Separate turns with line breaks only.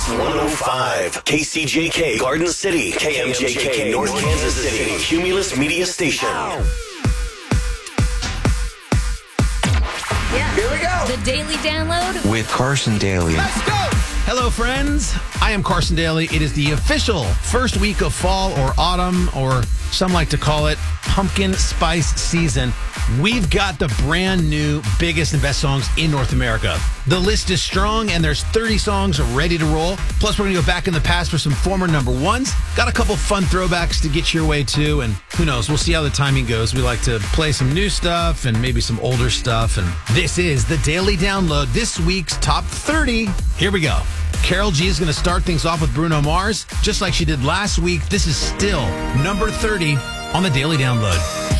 Hits 105. KCJK Garden City. KMJK North Kansas City. Cumulus Media Station.
Yeah.
Here we go.
The Daily Download
with Carson Daly.
Let's go.
Hello, friends. I am Carson Daly. It is the official first week of fall or autumn, or some like to call it pumpkin spice season. We've got the brand new biggest and best songs in North America. The list is strong, and there's 30 songs ready to roll. Plus, we're going to go back in the past for some former number ones. Got a couple fun throwbacks to get your way, too. And who knows? We'll see how the timing goes. We like to play some new stuff and maybe some older stuff. And this is the Daily Download, this week's top 30. Here we go. Karol G is going to start things off with Bruno Mars. Just like she did last week, this is still number 30 on the Daily Download.